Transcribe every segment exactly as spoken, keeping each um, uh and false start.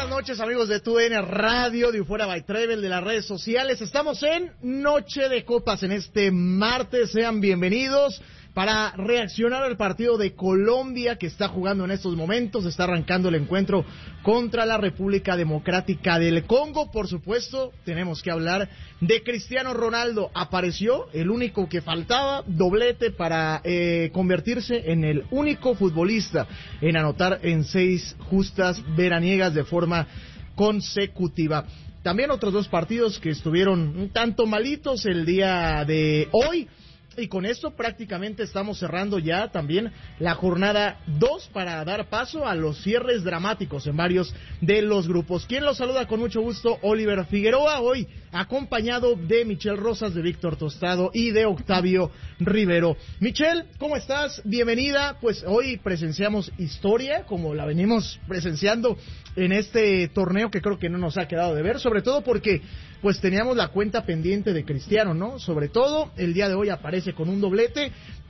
buenas noches, amigos de Tu N Radio, de Ufuera by Travel, de las redes sociales. Estamos en Noche de Copas en este martes. Sean bienvenidos para reaccionar al partido de Colombia que está jugando en estos momentos. Está arrancando el encuentro contra la República Democrática del Congo. Por supuesto, tenemos que hablar de Cristiano Ronaldo. Apareció el único que faltaba, doblete para eh, convertirse en el único futbolista en anotar en seis justas veraniegas de forma consecutiva. También otros dos partidos que estuvieron un tanto malitos el día de hoy. Y con esto prácticamente estamos cerrando ya también la jornada dos para dar paso a los cierres dramáticos en varios de los grupos. Quien los saluda con mucho gusto, Oliver Figueroa, hoy acompañado de Michelle Rosas, de Víctor Tostado y de Octavio Rivero. Michelle, ¿cómo estás? Bienvenida. Pues hoy presenciamos historia, como la venimos presenciando en este torneo que creo que no nos ha quedado de ver, sobre todo porque pues teníamos la cuenta pendiente de Cristiano, ¿no? Sobre todo, el día de hoy aparece con un doblete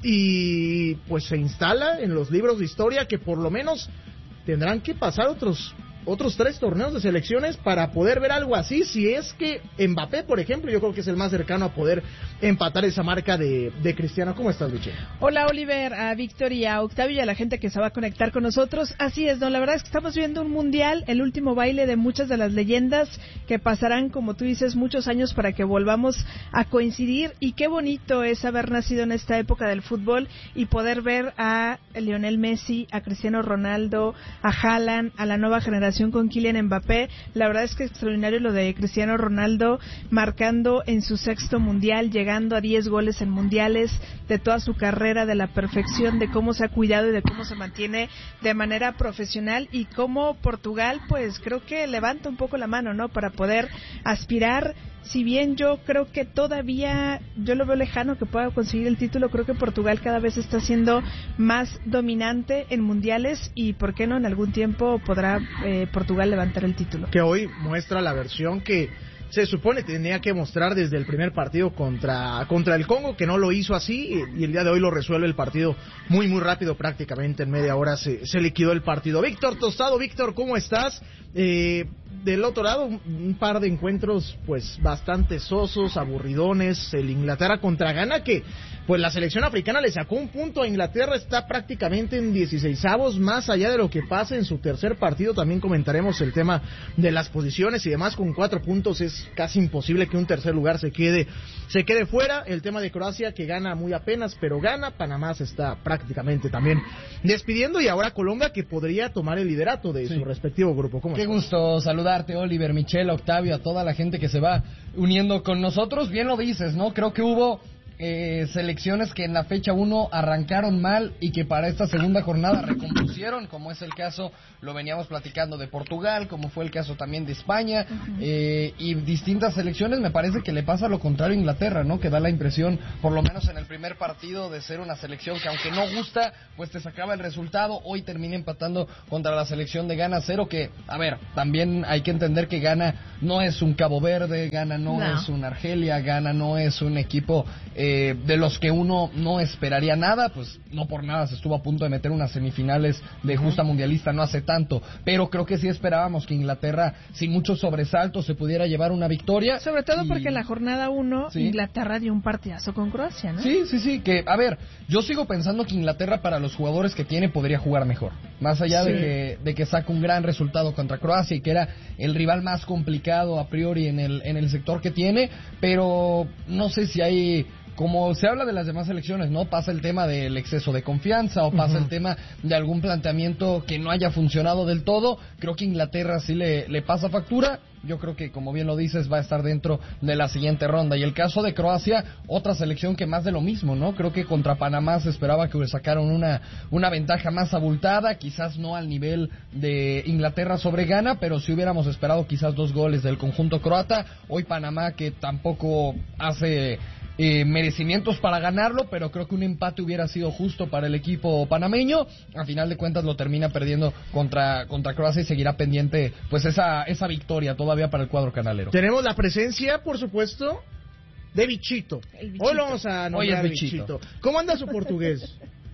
y pues se instala en los libros de historia que por lo menos tendrán que pasar otros otros tres torneos de selecciones para poder ver algo así, si es que Mbappé, por ejemplo, yo creo que es el más cercano a poder empatar esa marca de, de Cristiano. ¿Cómo estás, Luche? Hola, Oliver, a Víctor y a Octavio y a la gente que se va a conectar con nosotros. Así es, no, la verdad es que estamos viendo un mundial, el último baile de muchas de las leyendas que pasarán, como tú dices, muchos años para que volvamos a coincidir, y qué bonito es haber nacido en esta época del fútbol y poder ver a Lionel Messi, a Cristiano Ronaldo, a Haaland, a la nueva generación con Kylian Mbappé. La verdad es que es extraordinario lo de Cristiano Ronaldo, marcando en su sexto mundial, llegando a diez goles en mundiales, de toda su carrera, de la perfección, de cómo se ha cuidado y de cómo se mantiene de manera profesional, y cómo Portugal, pues creo que levanta un poco la mano, ¿no?, para poder aspirar. Si bien yo creo que todavía, yo lo veo lejano que pueda conseguir el título, creo que Portugal cada vez está siendo más dominante en mundiales, y por qué no en algún tiempo podrá eh, Portugal levantar el título. Que hoy muestra la versión que se supone tenía que mostrar desde el primer partido contra contra el Congo, que no lo hizo así, y, y el día de hoy lo resuelve el partido muy muy rápido, prácticamente en media hora se, se liquidó el partido. Víctor Tostado, Víctor, ¿cómo estás? Eh, del otro lado, un, un par de encuentros pues bastante sosos, aburridones. El Inglaterra contra Ghana, que pues la selección africana le sacó un punto a Inglaterra, está prácticamente en dieciseisavos, más allá de lo que pase en su tercer partido. También comentaremos el tema de las posiciones y demás. Con cuatro puntos es casi imposible que un tercer lugar se quede se quede fuera. El tema de Croacia, que gana muy apenas, pero gana. Panamá se está prácticamente también despidiendo, y ahora Colombia, que podría tomar el liderato de sí. su respectivo grupo. ¿Cómo Qué estás? gusto saludarte, Oliver, Michelle, Octavio, a toda la gente que se va uniendo con nosotros. Bien lo dices, ¿no? Creo que hubo Eh, selecciones que en la fecha uno arrancaron mal y que para esta segunda jornada recompusieron, como es el caso, lo veníamos platicando, de Portugal, como fue el caso también de España, uh-huh. eh, y distintas selecciones. Me parece que le pasa lo contrario a Inglaterra, ¿no? Que da la impresión, por lo menos en el primer partido, de ser una selección que, aunque no gusta, pues te sacaba el resultado. Hoy termina empatando contra la selección de Ghana cero, que, a ver, también hay que entender que Ghana no es un Cabo Verde, Ghana no, no. es un Argelia, Ghana no es un equipo eh, Eh, de los que uno no esperaría nada. Pues no por nada se estuvo a punto de meter unas semifinales de justa mundialista no hace tanto, pero creo que sí esperábamos que Inglaterra, sin muchos sobresaltos, se pudiera llevar una victoria. Sobre todo y... porque en la jornada uno, ¿sí?, Inglaterra dio un partidazo con Croacia, ¿no? Sí, sí, sí, que, a ver, yo sigo pensando que Inglaterra, para los jugadores que tiene, podría jugar mejor, más allá sí. de que de que saca un gran resultado contra Croacia, y que era el rival más complicado a priori en el en el sector que tiene, pero no sé si hay... Como se habla de las demás selecciones, ¿no? Pasa el tema del exceso de confianza, o pasa uh-huh. el tema de algún planteamiento que no haya funcionado del todo. Creo que Inglaterra sí le, le pasa factura. Yo creo que, como bien lo dices, va a estar dentro de la siguiente ronda. Y el caso de Croacia, otra selección que más de lo mismo, ¿no? Creo que contra Panamá se esperaba que sacaron una, una ventaja más abultada, quizás no al nivel de Inglaterra sobre Ghana, pero sí hubiéramos esperado quizás dos goles del conjunto croata. Hoy Panamá, que tampoco hace... Eh, merecimientos para ganarlo, pero creo que un empate hubiera sido justo para el equipo panameño. A final de cuentas lo termina perdiendo contra contra Croacia, y seguirá pendiente pues esa esa victoria todavía para el cuadro canalero. Tenemos la presencia, por supuesto, de Bichito. Bichito. Hoy lo vamos a nombrar. Hoy es Bichito. Bichito. ¿Cómo anda su portugués?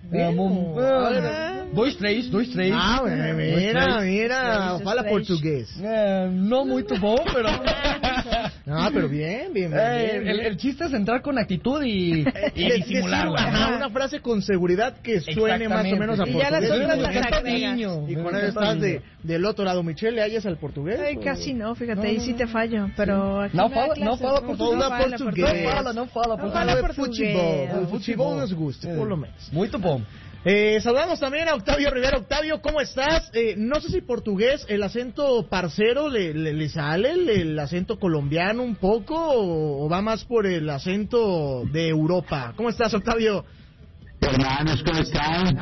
Bien. Um, A ver. uh, dois, três, dois, três. Ah, mira, mira, mira, fala portugués. Eh, no muito bom, pero... No, pero bien, bien, bien. Eh, bien, el, bien. el chiste es entrar con actitud y, y De- disimularla. decir una, una frase con seguridad que suene más o menos a Y ya las portugués. otras Me las encanta agregas. niño. Y Me con él encanta estás de, niño. del otro lado. Michelle, ¿le hallas al portugués? Ay, o- casi no, fíjate, No, ahí no, sí no. te fallo, pero aquí No me da fala- clases, no fala no portugués. fala Não fala, Não fala, não fala. Não fala futebol, portugués. o futebol nos gusta, por lo menos. Muito bom. Eh, saludamos también a Octavio Rivera. Octavio, ¿cómo estás? Eh, no sé si portugués, el acento parcero le, le, le sale, el, el acento colombiano un poco, o, o va más por el acento de Europa. ¿Cómo estás, Octavio? Hermanos, ¿cómo están?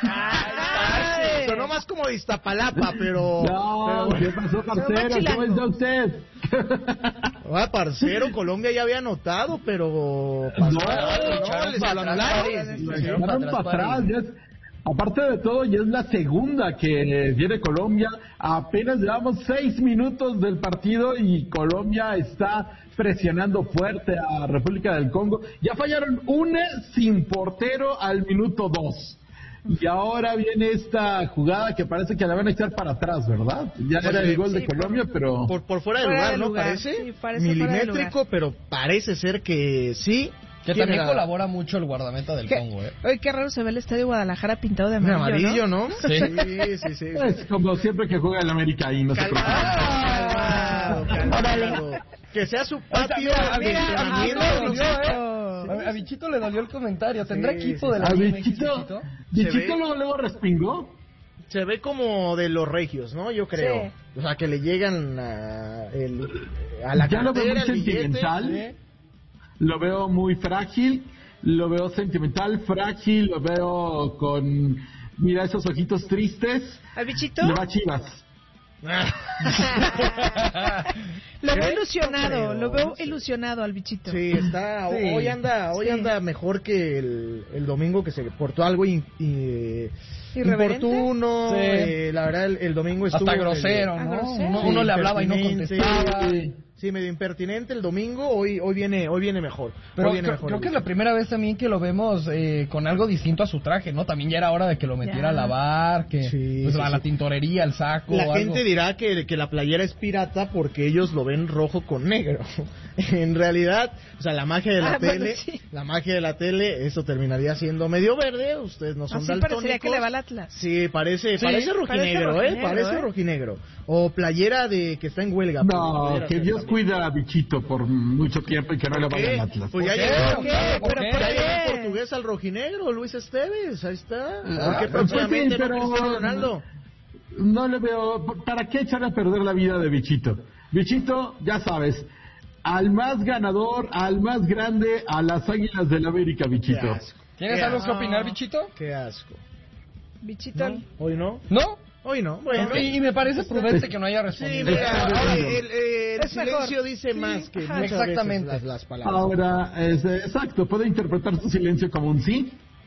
Ay, sonó más como de Iztapalapa, pero... No, pero ¿qué pasó, parcero? ¿Cómo está usted? Ah, parcero, Colombia ya había anotado, pero... pasó No, algo, lo echaron Les para anularon. atrás, Lo Sí, echaron para para atrás, atrás. Ya es- aparte de todo, ya es la segunda que viene Colombia. Apenas llevamos seis minutos del partido y Colombia está presionando fuerte a República del Congo. Ya fallaron una sin portero al minuto dos. Y ahora viene esta jugada que parece que la van a echar para atrás, ¿verdad? Ya era el gol de Sí, Colombia, pero... Por, por fuera de Fuera lugar, de ¿no? lugar, Parece, sí, parece fuera de milimétrico, lugar. pero parece ser que sí. Que ¿Quién también era? colabora mucho el guardameta del ¿Qué? Congo, ¿eh? Oye, qué raro se ve el estadio de Guadalajara pintado de De amarillo, amarillo, ¿no? Sí. sí, sí. sí. Es como siempre que juega el América ahí, no se preocupe. Calmado, calmado. Que sea su patio de mira, entrenamiento. a ¿no? Bichito, ¿eh? A Bichito le dolió el comentario. ¿Tendrá Sí, equipo sí, de la A Liga M X, Bichito, Bichito? Se Bichito ve. luego, luego respingó. Se ve como de los regios, ¿no? Yo creo. Sí. O sea, que le llegan a, el, a la Ya lo veo muy cartera, el billete. sentimental. ¿sí? Lo veo muy frágil, lo veo sentimental, frágil, lo veo con, mira, esos ojitos tristes. ¿Al bichito? Le va a Chivas. Lo veo ¿Qué? ilusionado, No creo, lo veo no sé. ilusionado al bichito. Sí, está. Sí. Hoy anda, hoy Sí. anda mejor que el, el domingo que se portó algo in- i- ¿Irreverente? importuno. Sí. eh, la verdad, el, el domingo estuvo Hasta grosero, Ah, ¿no? grosero. Uno, Sí, uno le hablaba y no impertinente. contestaba. Sí, sí, medio impertinente el domingo. Hoy, hoy viene, hoy viene mejor. Pero hoy viene creo, mejor creo el que es la bicho. primera vez también que lo vemos eh, con algo distinto a su traje, ¿no? También ya era hora de que lo metiera Ya. a lavar, que Sí, pues sí, a sí. la tintorería, el saco. La algo. gente dirá que, que la playera es pirata porque ellos lo ven rojo con negro. En realidad, o sea, la magia de la Ah, bueno, tele, sí. la magia de la tele, eso terminaría siendo medio verde. Ustedes no son Así daltónicos. parecería que le va al Atlas. Sí, parece, Sí, parece rojinegro, parece ¿eh? rojinegro, Parece ¿eh? rojinegro. O playera de que está en huelga. pues, No, pudiera que ser Dios también. cuida a Bichito por mucho tiempo y que no le vaya ¿Qué? al Atlas. Pues ya ¿Por qué? llegó, ¿Por qué? ¿Por ¿Pero qué? por ya llegó qué? el portugués al rojinegro, Luis Esteves, ahí está. Ah, Porque pues sí, próximamente pero- no Cristiano Ronaldo. No le veo, ¿para qué echar a perder la vida de Bichito? Bichito, ya sabes, al más ganador, al más grande, a las Águilas del América, Qué Bichito. asco. ¿Tienes Qué algo que asco. opinar, Bichito? Qué asco. Bichito. ¿No? ¿Hoy no? ¿No? Hoy no. Bueno. Y, y me parece prudente que no haya Sí, respondido. mira, ahora el, el- el Es mejor. silencio dice Sí, más que ajá. muchas Exactamente. veces las, las palabras. Ahora, es, eh, exacto, puede interpretar su silencio como un sí.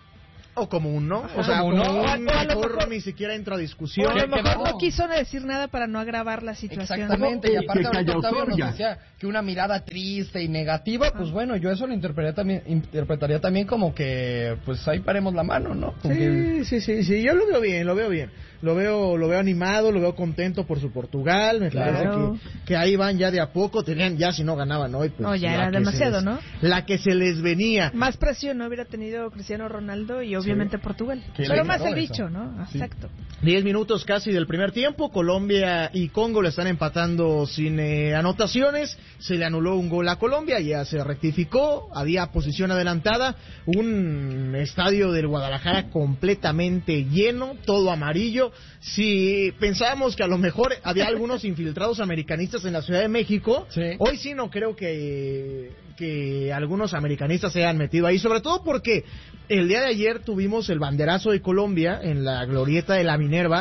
O como un no. O Ajá, sea, como como no. un O a- o a lo mejor mejor- ni siquiera entra a O discusión. a lo que mejor no. no quiso decir nada para no agravar la situación. Exactamente, y Que aparte calla ahorita Octavio nos Osoria. decía que una mirada triste y negativa, pues bueno, yo eso lo interpretaría también, interpretaría también como que, pues ahí paremos la mano, ¿no? Como que- Sí, sí, sí, sí, yo lo veo bien, lo veo bien. Lo veo, lo veo animado, lo veo contento por su Portugal. Me Claro. parece que, que ahí van ya de a poco. Tenían ya si no ganaban hoy. Pues, No, ya la era que se demasiado, les- ¿no? La que se les venía. Más presión no hubiera tenido Cristiano Ronaldo y obviamente Portugal. Que Pero le más ganó el eso. bicho, ¿no? Sí. Exacto. Diez minutos casi del primer tiempo. Colombia y Congo le están empatando sin eh, anotaciones. Se le anuló un gol a Colombia, ya se rectificó. Había posición adelantada. Un estadio del Guadalajara completamente lleno, todo amarillo. Si pensábamos que a lo mejor había algunos infiltrados americanistas en la Ciudad de México, Sí. hoy sí no creo que, que algunos americanistas se hayan metido ahí, sobre todo porque el día de ayer tuvimos el banderazo de Colombia en la glorieta de la Minerva,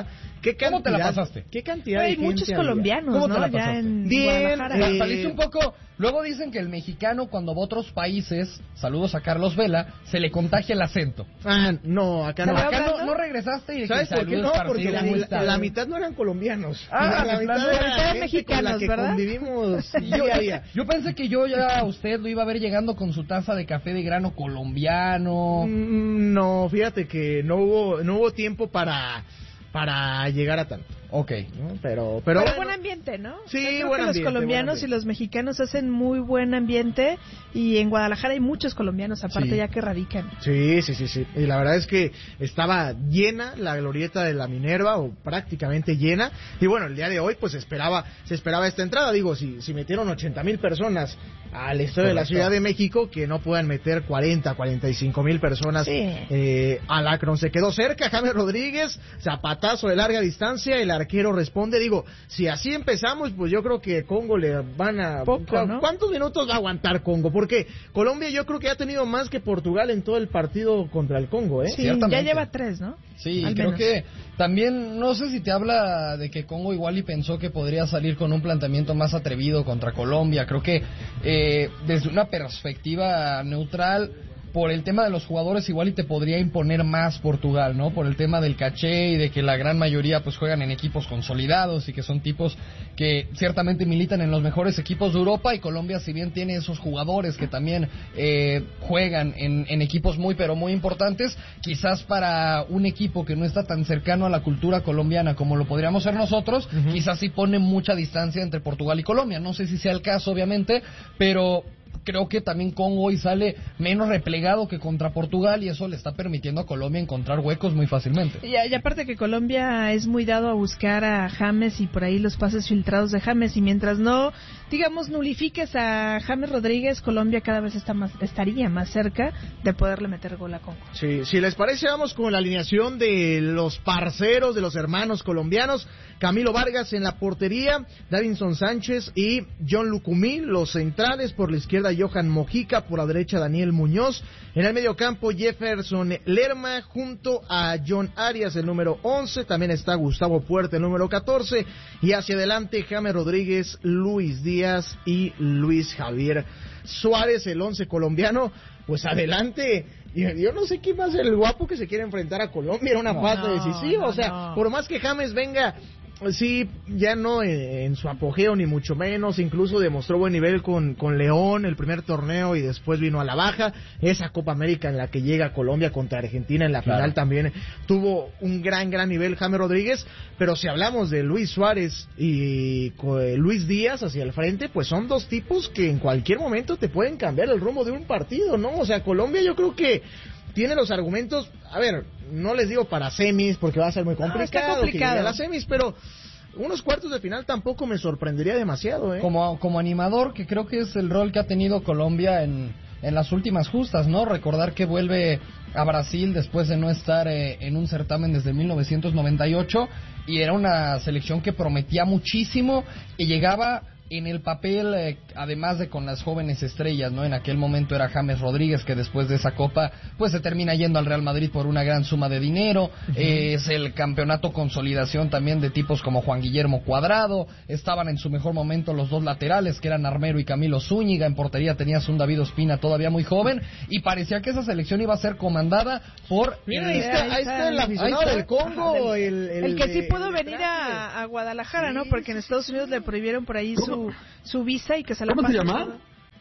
¿Qué cantidad, ¿Cómo te la pasaste? ¿Qué cantidad Hay de gente muchos había? colombianos, ¿Cómo ¿no? te la Ya pasaste? en Bien, Guadalajara. eh, Saliste un poco. Luego dicen que el mexicano, cuando va a otros países, saludos a Carlos Vela, se le contagia el acento. Ah, no, acá no. ¿Pero Acá no, hablando? no regresaste y de ¿Sabes que por qué saludos, no? Porque partido, la, ¿cómo la- estás? la mitad no eran colombianos. Ah, la de mitad plano. era La mitad eran gente con la mexicanos, que ¿verdad? convivimos Yo, día a día. yo pensé que yo ya a usted lo iba a ver llegando con su taza de café de grano colombiano. Mm, No, fíjate que no hubo no hubo tiempo para para llegar a tanto, Ok. ¿no? Pero pero, Pero bueno, buen ambiente, ¿no? Sí, Yo creo buen que ambiente, los colombianos buen ambiente. y los mexicanos hacen muy buen ambiente y en Guadalajara hay muchos colombianos aparte Sí. ya que radican. Sí, sí, sí, sí. Y la verdad es que estaba llena la glorieta de la Minerva, o prácticamente llena. Y bueno, el día de hoy, pues esperaba, se esperaba esta entrada. Digo, si, si metieron ochenta mil personas al estadio de la Correcto. Ciudad de México, que no puedan meter cuarenta, cuarenta y cinco mil personas Sí. eh, al Akron. Se quedó cerca James Rodríguez, zapatazo de larga distancia, el arquero responde. Digo, si así empezamos, pues yo creo que Congo le van a... Poco, ¿no? ¿Cuántos minutos va a aguantar Congo? Porque Colombia yo creo que ha tenido más que Portugal en todo el partido contra el Congo, ¿eh? Sí, Ciertamente. ya lleva tres, ¿no? Sí, Al creo menos. que también, no sé si te habla de que Congo igual y pensó que podría salir con un planteamiento más atrevido contra Colombia. Creo que eh, desde una perspectiva neutral, por el tema de los jugadores igual y te podría imponer más Portugal, ¿no? Por el tema del caché y de que la gran mayoría pues juegan en equipos consolidados y que son tipos que ciertamente militan en los mejores equipos de Europa, y Colombia, si bien tiene esos jugadores que también eh, juegan en, en equipos muy pero muy importantes, quizás para un equipo que no está tan cercano a la cultura colombiana como lo podríamos ser nosotros, Ujú. quizás sí pone mucha distancia entre Portugal y Colombia. No sé si sea el caso, obviamente, pero creo que también Congo hoy sale menos replegado que contra Portugal, y eso le está permitiendo a Colombia encontrar huecos muy fácilmente. Y, y aparte que Colombia es muy dado a buscar a James y por ahí los pases filtrados de James, y mientras no, digamos, nulifiques a James Rodríguez, Colombia cada vez está más, estaría más cerca de poderle meter gol a Congo. Sí, si les parece, vamos con la alineación de los parceros, de los hermanos colombianos. Camilo Vargas en la portería, Davinson Sánchez y John Lucumí, los centrales. Por la izquierda, Johan Mojica, por la derecha, Daniel Muñoz. En el mediocampo, Jefferson Lerma junto a John Arias, el número once. También está Gustavo Puerta, el número catorce. Y hacia adelante, James Rodríguez, Luis Díaz y Luis Javier Suárez, el once colombiano. Pues adelante. Yo yo no sé quién va a ser el guapo que se quiere enfrentar a Colombia. Era una No, falta no, decisiva. no, o sea, no. por más que James venga, sí, ya no en, en su apogeo, ni mucho menos. Incluso demostró buen nivel con, con León el primer torneo y después vino a la baja. Esa Copa América en la que llega Colombia contra Argentina en la Claro. final también tuvo un gran, gran nivel James Rodríguez. Pero si hablamos de Luis Suárez y co- Luis Díaz hacia el frente, pues son dos tipos que en cualquier momento te pueden cambiar el rumbo de un partido, ¿no? O sea, Colombia yo creo que tiene los argumentos, a ver, no les digo para semis porque va a ser muy No, está complicado, complicado. que llegue a las semis, pero unos cuartos de final tampoco me sorprendería demasiado, ¿eh? Como, como animador, que creo que es el rol que ha tenido Colombia en, en las últimas justas, ¿no? Recordar que vuelve a Brasil después de no estar eh, en un certamen desde mil novecientos noventa y ocho, y era una selección que prometía muchísimo y llegaba en el papel, eh, además de con las jóvenes estrellas, ¿no? En aquel momento era James Rodríguez, que después de esa copa pues se termina yendo al Real Madrid por una gran suma de dinero. Uh-huh. eh, es el campeonato consolidación también de tipos como Juan Guillermo Cuadrado. Estaban en su mejor momento los dos laterales, que eran Armero y Camilo Zúñiga. En portería tenías un David Ospina todavía muy joven, y parecía que esa selección iba a ser comandada por... Mira, el... ahí está, ahí está el aficionado está. del Congo, el, el, El que sí de- pudo el venir traje. a, a Guadalajara, ¿no? Sí, Porque en sí, Estados sí, Unidos sí. le prohibieron por ahí su, su visa y que se la ¿Cómo se pasen llama? todo.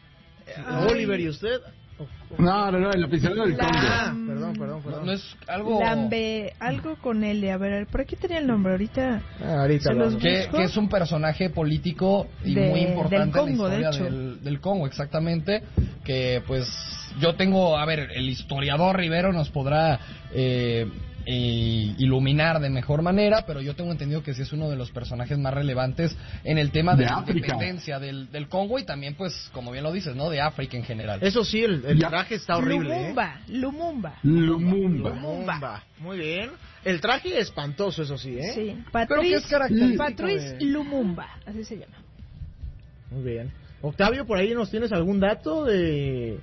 Eh, Oliver, ¿y usted? No, no, no, el aficionado del La- Congo. Ah, perdón, perdón, No, perdón. no es algo... Lambe, algo con L, a ver, por aquí tenía el nombre, ahorita. Ah, ahorita Se lo los vamos. Que, busco. que es un personaje político y De- muy importante del Congo, en de la historia hecho. del, del Congo, exactamente. Que pues yo tengo, a ver, el historiador Rivero nos podrá eh, eh, iluminar de mejor manera, pero yo tengo entendido que sí es uno de los personajes más relevantes en el tema de, De la África. independencia del, del Congo, y también pues, como bien lo dices, ¿no? De África en general. Eso sí, el, el Ya. traje está horrible, ¿eh? Lumumba, Lumumba. Lumumba. Lumumba. Muy bien. El traje espantoso, eso sí, ¿eh? Sí, Pero que es Patrice, característico Patrice de- Lumumba, así se llama. Muy bien. Octavio, por ahí nos tienes algún dato de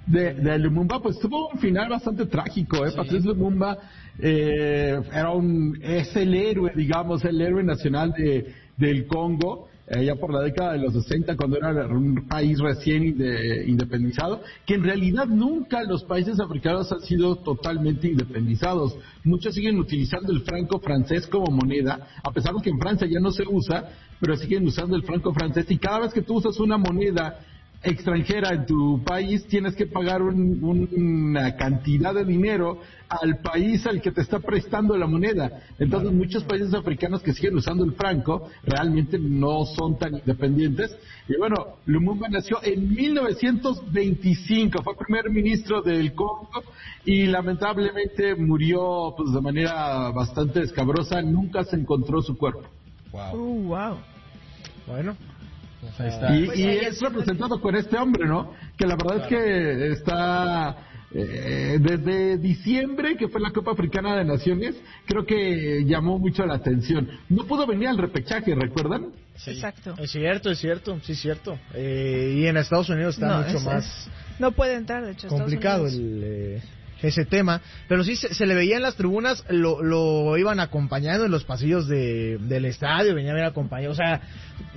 de, de Lumumba, pues tuvo un final bastante trágico, ¿eh? Sí. Patrice Lumumba eh, era un, es el héroe, digamos, el héroe nacional de, del Congo, eh, ya por la década de los sesenta, cuando era un país recién de, independizado, que en realidad nunca los países africanos han sido totalmente independizados. Muchos siguen utilizando el franco francés como moneda, a pesar de que en Francia ya no se usa, pero siguen usando el franco francés, y cada vez que tú usas una moneda extranjera en tu país, tienes que pagar un, un, una cantidad de dinero al país al que te está prestando la moneda. Entonces muchos países africanos que siguen usando el franco realmente no son tan independientes. Y bueno, Lumumba nació en mil novecientos veinticinco, fue primer ministro del Congo y lamentablemente murió pues de manera bastante escabrosa. Nunca se encontró su cuerpo. Wow. Uh, wow. Bueno. Pues ahí está. Y, y es representado por este hombre, ¿no? Que la verdad claro. es que está eh, desde diciembre, que fue la Copa Africana de Naciones, creo que llamó mucho la atención. No pudo venir al repechaje, ¿recuerdan? Sí. Exacto. Es cierto, es cierto, sí es cierto. Eh, y en Estados Unidos está no, mucho es, más no puede entrar, de hecho, complicado el eh, ese tema, pero sí se, se le veía en las tribunas, lo, lo iban acompañando en los pasillos de, del estadio, venían a ver acompañado, o sea,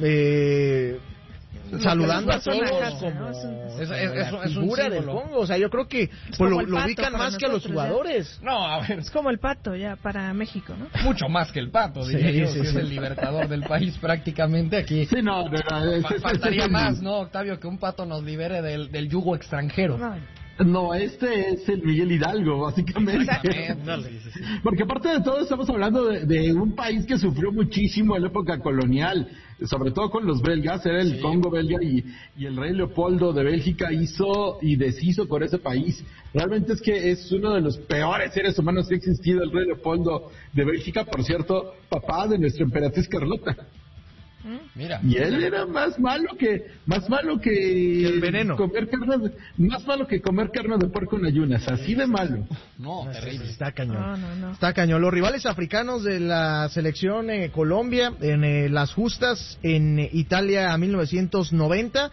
eh, saludando a todos como es, es, es, la es figura un del Congo, o sea, yo creo que pues, lo, lo ubican más nosotros, que a los jugadores. Ya. No, a ver. Es como el Pato ya para México, ¿no? Mucho más que el Pato, diría sí, yo, sí, que sí. Es el libertador del país prácticamente aquí. Sí, no, no, no Fa- faltaría más, ¿no, Octavio, que un Pato nos libere del, del yugo extranjero? No. No, este es el Miguel Hidalgo, básicamente. Porque aparte de todo estamos hablando de, de un país que sufrió muchísimo en la época colonial, sobre todo con los belgas, era el sí. Congo belga y, y el rey Leopoldo de Bélgica hizo y deshizo con ese país. Realmente es que es uno de los peores seres humanos que ha existido el rey Leopoldo de Bélgica, por cierto, papá de nuestra emperatriz Carlota. Mira. Y él era más malo que más malo que, que el veneno. Comer carne, más malo que comer carne de puerco en ayunas, así de malo. No, no terrible. Está cañón. No, no, no. Está cañón. Los rivales africanos de la selección eh, Colombia en eh, las justas en eh, Italia mil novecientos noventa,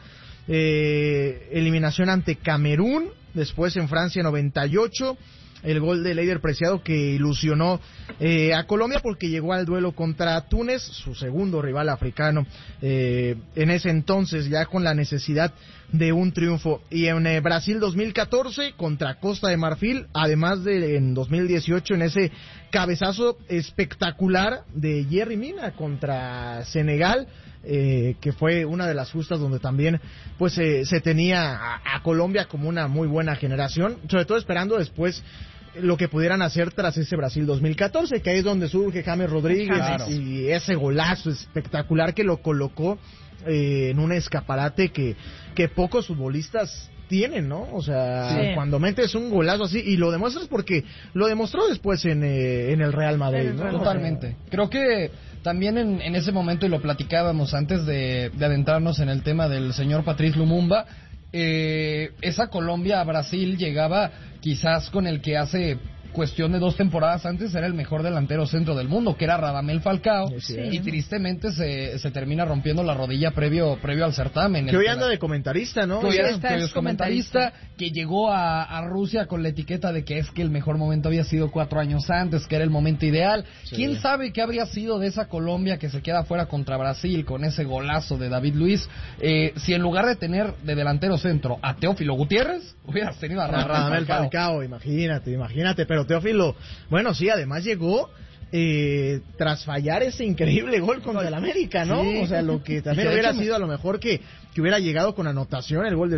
eh, eliminación ante Camerún, después en Francia noventa y ocho. El gol de Leider Preciado que ilusionó eh, a Colombia porque llegó al duelo contra Túnez, su segundo rival africano, eh, en ese entonces ya con la necesidad de un triunfo. Y en eh, Brasil dos mil catorce contra Costa de Marfil, además de en dos mil dieciocho en ese cabezazo espectacular de Yerry Mina contra Senegal, eh, que fue una de las justas donde también pues eh, se tenía a, a Colombia como una muy buena generación, sobre todo esperando después lo que pudieran hacer tras ese Brasil dos mil catorce, que ahí es donde surge James Rodríguez, claro. y ese golazo espectacular que lo colocó eh, en un escaparate que, que pocos futbolistas tienen, ¿no? O sea, sí. cuando metes un golazo así, y lo demuestras porque lo demostró después en, eh, en el Real Madrid, ¿no? Totalmente. O sea, creo que también en, en ese momento, y lo platicábamos antes de, de adentrarnos en el tema del señor Patrice Lumumba, eh, esa Colombia-Brasil llegaba quizás con el que hace cuestión de dos temporadas antes era el mejor delantero centro del mundo, que era Radamel Falcao, sí, y tristemente se, se termina rompiendo la rodilla previo previo al certamen. Que hoy anda de comentarista, ¿no? Que hoy es, es comentarista, que llegó a, a Rusia con la etiqueta de que es que el mejor momento había sido cuatro años antes, que era el momento ideal. Sí. ¿Quién sabe qué habría sido de esa Colombia que se queda fuera contra Brasil con ese golazo de David Luiz? Eh, si en lugar de tener de delantero centro a Teófilo Gutiérrez, hubieras tenido a Radamel, Radamel Falcao. Falcao. Imagínate, imagínate, pero Teófilo, bueno, sí, además llegó eh, tras fallar ese increíble gol contra el América, ¿no? Sí. O sea, lo que también hubiera hecho, sido a lo mejor que, que hubiera llegado con anotación el gol de